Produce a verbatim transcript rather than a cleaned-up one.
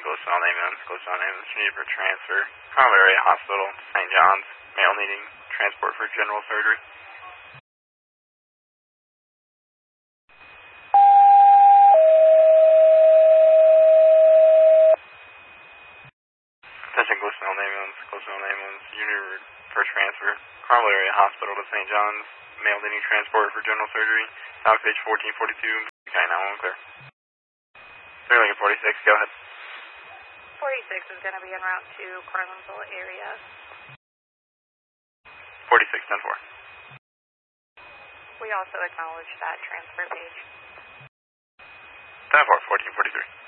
Ghost ambulance, Ghost ambulance needed for transfer. Carmel Area Hospital, Saint John's, male needing transport for general surgery. Attention Ghost ambulance, Ghost ambulance, unit for transfer. Carmel Area Hospital to Saint John's, male needing transport for general surgery. Dock page fourteen forty-two, okay, now one clear. three Lincoln forty-six, go ahead. forty-six is going to be en route to Carlinville area. forty-six, ten four. We also acknowledge that transfer page. ten four, fourteen forty-three.